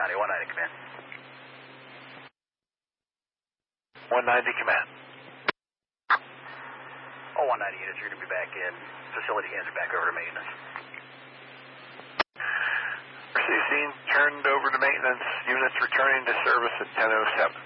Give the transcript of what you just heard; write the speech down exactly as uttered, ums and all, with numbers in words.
County, one ninety, command. one ninety, command. Oh, one ninety units, you're going to be back in. Facility hands are back over to maintenance. Received, scene, turned over to maintenance. Units returning to service at ten oh seven.